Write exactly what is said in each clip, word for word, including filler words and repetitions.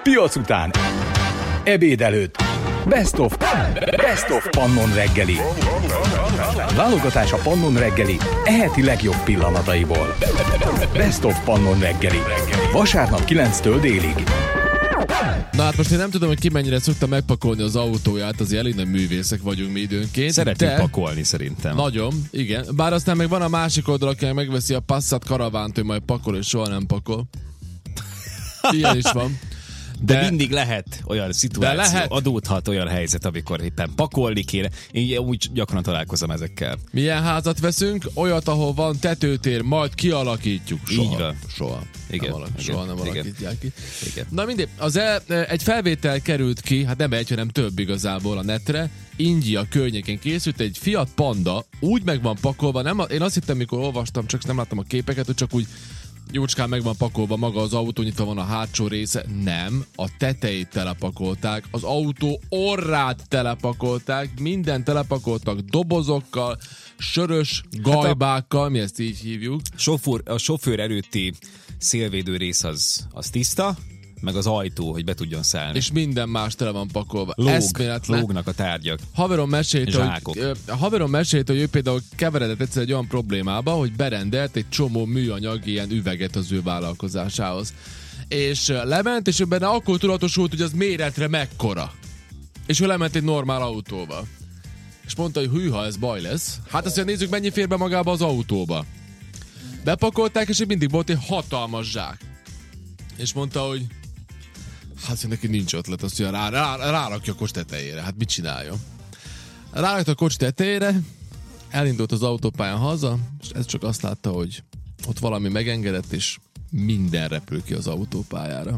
piac után, ebéd előtt, Best of, Best of Pannon reggeli. Válogatás a Pannon reggeli eheti legjobb pillanataiból. Best of Pannon reggeli. Vasárnap kilenctől délig. Na hát most én nem tudom, hogy ki mennyire szokta megpakolni az autóját, azért elég nagy művészek vagyunk mi időnként. Szeretünk de... pakolni szerintem. Nagyon, igen. Bár aztán meg van a másik oldal, aki megveszi a Passat karavánt, hogy majd pakol, és soha nem pakol. Ilyen is van. De, de mindig lehet olyan szituáció, lehet. adódhat olyan helyzet, amikor éppen pakolni kéne. Én úgy gyakran találkozom ezekkel. Milyen házat veszünk? Olyat, ahol van tetőtér, majd kialakítjuk. Soha. Így van. Soha. Igen. Nem alak, igen. Soha nem igen. alakítják ki. Igen. Na mindegy, az el, egy felvétel került ki, hát nem egy, hanem több igazából a netre. India környékén készült egy Fiat Panda, úgy meg van pakolva, nem, én azt hittem, mikor olvastam, csak nem láttam a képeket, hogy csak úgy jócskán meg van pakolva maga az autó, nyitva van a hátsó része. Nem, a tetejét telepakolták, az autó orrát telepakolták, minden telepakoltak dobozokkal, sörös gajbákkal, mi ezt így hívjuk. Sofőr, a sofőr előtti szélvédő rész az, az tiszta, meg az ajtó, hogy be tudjon szállni. És minden más tele van pakolva. Lóg, Eszméletlen. lógnak a tárgyak. Haverom mesélt, Zsákok. hogy, a haverom mesélt, hogy ő például keveredett egyszer egy olyan problémába, hogy berendelt egy csomó műanyag ilyen üveget az ő vállalkozásához. És lement, és ő benne akkor tudatosult, hogy az méretre mekkora. És ő lement egy normál autóba. És mondta, hogy hűha, ez baj lesz. Hát azt mondja, nézzük, mennyi fér be magába az autóba. Bepakolták, és mindig volt egy hatalmas zsák. És mondta, hogy hát neki nincs ötlet, azt mondja, rá, rá, rárakja a kocs tetejére. Hát mit csináljon? Rárakta a kocs tetejére, elindult az autópályán haza, és ez csak azt látta, hogy ott valami megengedett, és minden repül ki az autópályára.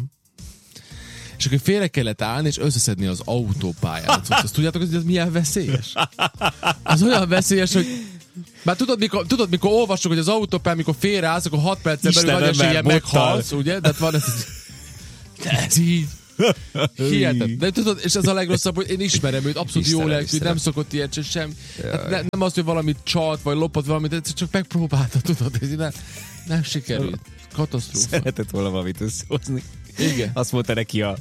És akkor félre kellett állni, és összeszedni az autópályát. Azt tudjátok, hogy ez milyen veszélyes? Az olyan veszélyes, hogy már tudod, mikor, tudod, mikor olvasok, hogy az autópályán, mikor félreállsz, akkor hat percen belül nagy eséllyel meghalsz, ugye? De van ez... Ez így. Hihetetlen. De tudod, és ez a legrosszabb, hogy én ismerem őt, abszolút jó lelkű, nem szokott ilyet sem. Hát ne, nem az, hogy valamit csalt, vagy lopott valamit, csak megpróbálta, tudod, ez nem, nem sikerült. Katasztrófa. Szeretett volna valamit összehozni. Igen. Azt mondta neki a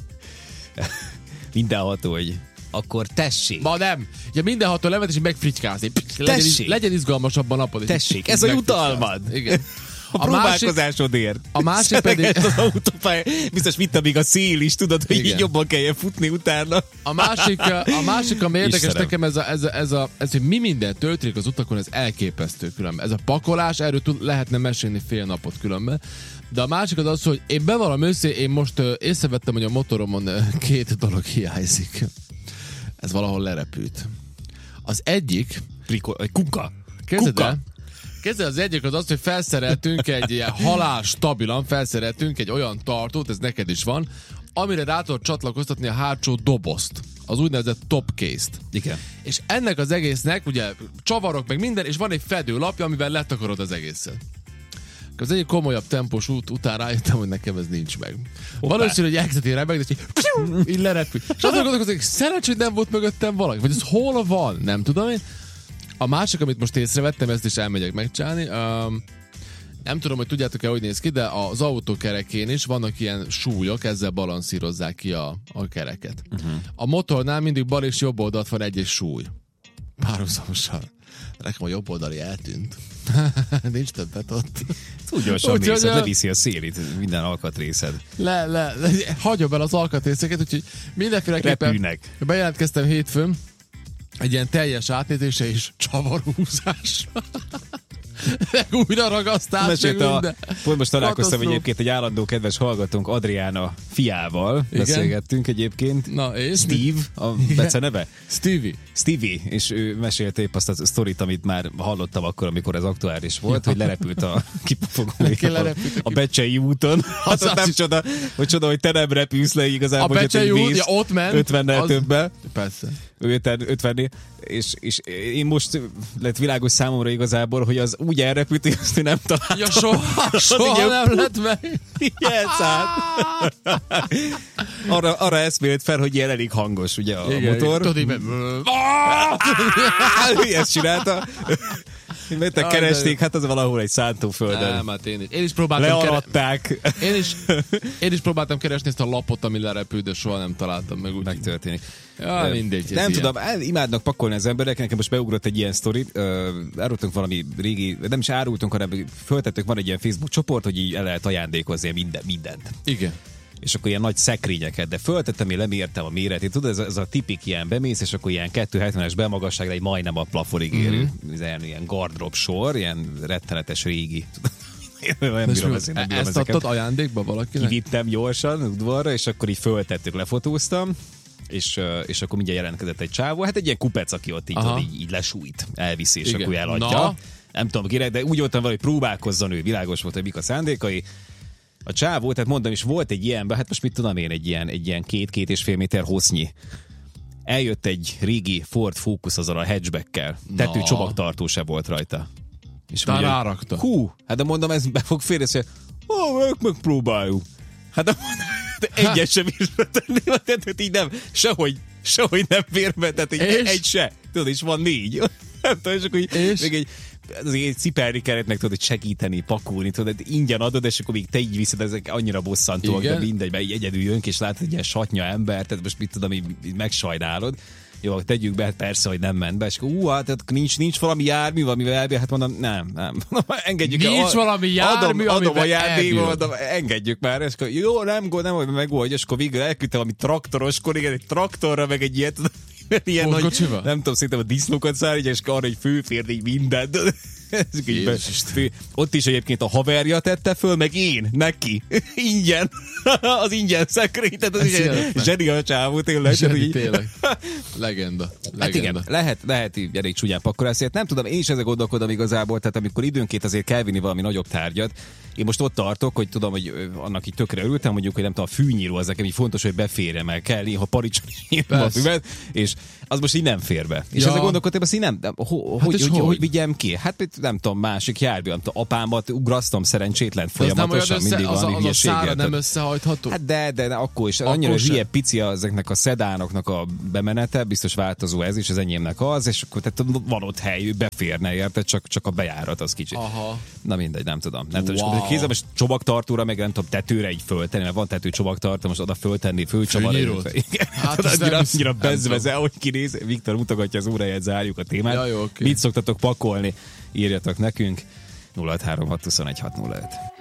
mindenható, hogy akkor tessék. Ma nem. Ja, mindenható levet, és megfritykázni. Legyen, legyen izgalmasabb a napod. Tessék, ez a jutalmad. Igen. A, a próbálkozásodért. A másik pedig... az autópálya, biztos vitt még a szél is, tudod, hogy igen, így jobban kelljen futni utána. A másik, a másik ami érdekes Istenem. Nekem, ez, a, ez, a, ez, a, ez, hogy mi minden történik az utakon, ez elképesztő különben. Ez a pakolás, erről tud, lehetne mesélni fél napot különben. De a másik az az, hogy én bevallom össze, én most uh, észrevettem, hogy a motoromon uh, két dolog hiányzik. Ez valahol lerepült. Az egyik... Priko, kuka. Kezded el? Kezdve az egyik az az, hogy felszereltünk egy ilyen halál stabilan, felszereltünk egy olyan tartót, ez neked is van, amire rá tudod csatlakoztatni a hátsó dobozt, az úgynevezett top case-t. Igen. És ennek az egésznek, ugye csavarok meg minden, és van egy fedőlapja, amivel letakarod az egészet. Az egyik komolyabb tempós út után rájöttem, hogy nekem ez nincs meg. Valószínű, hogy elkezdett én remegni, és így, így lerepül. És azon gondolkozom, hogy szerencsé, hogy nem volt mögöttem valaki, vagy ez hol van, nem tudom én. A másik, amit most észrevettem, ezt is elmegyek megcsinálni. Um, nem tudom, hogy tudjátok-e, hogy néz ki, de az autókerekén is vannak ilyen súlyok, ezzel balanszírozzák ki a, a kereket. Uh-huh. A motornál mindig bal és jobb oldalt van egy-egy súly. Párhuzamosan. Nekem a jobb oldali eltűnt. Nincs többet ott. Úgy gyorsan mész, a... leviszi a szélét minden alkatrészed. Le, le, le, hagyom el az alkatrészeket, úgyhogy mindenféleképpen repülnek. Bejelentkeztem hétfőn egy ilyen teljes átnézése és csavarhúzás. Újra ragasztás. A, pont most találkoztam egyébként egy állandó kedves hallgatónk Adriána fiával. Igen? Beszélgettünk egyébként. Na, és? Steve, a Bece neve? Stevie. Stevie, és ő mesélte épp azt a sztorit, amit már hallottam akkor, amikor ez aktuális volt, ja. hogy lerepült a kipufogója a, a Becsei úton. Hát az nem csoda, hogy csoda, hogy te nem repülsz le igazából. A Becsei út, ja, ott ment. ötvennel az... többel. Persze. ötvennél, és, és én most lett világos számomra igazából, hogy az úgy elrepült, hogy azt nem találtam. Ja, soha, soha nem lett meg. Jelsz át. arra, arra eszmélt fel, hogy ilyen elég hangos, ugye a igen, motor. Tudod, így ezt csinálta. Mentek, keresték, hát az valahol egy szántóföldön. Nem, hát én is, én is próbáltam learadták. Kere... Én, is, én is próbáltam keresni ezt a lapot, ami lerepül, de soha nem találtam meg. Úgy megtörténik. Ja, mindegy. Nem tudom, ilyen. Imádnak pakolni az emberek, nekem most beugrott egy ilyen sztorit, uh, árultunk valami régi, nem is árultunk, hanem föltettük, van egy ilyen Facebook csoport, hogy így el lehet ajándékozni minden, mindent. Igen. És akkor ilyen nagy szekrényeket, de föltettem, én lemértem a méretét. Tudod, ez a, ez a tipik ilyen bemész, és akkor ilyen kettő hetvenes bemagasságra egy majdnem a plafonig érő. Mm-hmm. Ilyen gardrop sor, ilyen rettenetes régi. Nem bírom ezt, nem bírom ezt adtad ajándékba valakinek? Kivittem gyorsan udvarra, és akkor így föltettük, lefotóztam, és, és akkor mindjárt jelentkezett egy csávó. Hát egy ilyen kupec, aki ott így, tudod, így, így lesújt, elviszi, és igen. Akkor eladja. Na. Nem tudom, kire, de úgy voltam valahogy próbálkozzon ő, világos volt, hogy mik a szándékai. A csávó, tehát mondom is, volt egy ilyenben, hát most mit tudom én, egy ilyen, egy ilyen két-két és fél méter hossznyi. Eljött egy régi Ford Focus azzal a hatchbackkel. Tető csomagtartó se volt rajta. És már rárakta. Hú, hát de mondom, ez be fog férni, hogy ó, meg, megpróbáljuk. Hát de, de egyet sem is betenni, tehát így nem, sehogy, sehogy nem fér be, tehát egy, egy se. Tudod, és van négy. Nem tudom, és akkor így, és? Még egy, azért cipelni kellett meg, tudod, hogy segíteni, pakulni, tudod, ingyen adod, és akkor még te így viszed, ezek annyira bosszantóak, de mindegy, mert így egyedül jönk, és látod egy ilyen satnya ember, tehát most mit tudom, így, így megsajnálod. Jó, tegyük be, persze, hogy nem ment be, és akkor ú, hát nincs, nincs valami jármű, amivel elbír, hát mondom, nem, nem, engedjük el. Nincs a, valami jármű, adom, adom a járdékba, engedjük már, és akkor jó, nem, nem, nem megoldja, és akkor végül elküldtem valami traktoros, akkor igen, egy traktorra, meg egy ilyet, ilyen nagy, nem tudom, szerintem a disznókat szállítja, és arra egy főférd, így mindent. Ott is egyébként a haverja tette föl, meg én, neki. Ingyen. Az ingyen szekrény, tehát az is egy zseni a csávó, tényleg. Zseni, tényleg. Legenda. Legenda. Hát igen, lehet, lehet így elég csúnyán pakolászni. Nem tudom, én is ezzel gondolkodom igazából, tehát amikor időnként azért kell vinni valami nagyobb tárgyat. Én most ott tartok, hogy tudom, hogy annak így tökre örültem, mondjuk, hogy nem tudom, a fűnyíró az nekem így fontos, hogy beférjem el kell, ha paриcsony a füvet, és az most így nem fér be. És ja. Ezzel gondolkodtam, azt így nem, de, ho, hát hogy, hogy, hogy, hogy vigyem ki? Hát nem tudom, másik jármű, nem tudom, apámat ugrasztom szerencsétlen folyamatosan, össze, mindig az valami a, az hülyeséggel. A szára nem összehajtható? Hát de, de, de akkor is. Akkor annyira hülye pici ezeknek a szedánoknak a bemenete, biztos változó ez is, az enyémnek az, és akkor tehát van ott hely, beférne érte, csak, csak a bejárat az kicsit. Aha. Na mindegy, nem tudom. Nem wow. tudom. Kézzel most csomagtartóra, meg nem tudom, tetőre így föltenni, mert van tető csomagtartó, most oda föltenni, fölcsavarni. Hát annyira, annyira bezveze, ahogy kinéz. Viktor mutogatja az óráját, zárjuk a témát. Ja, jó, okay. Mit szoktatok pakolni? Írjatok nekünk nulla hat három hat huszonegy hat nulla öt.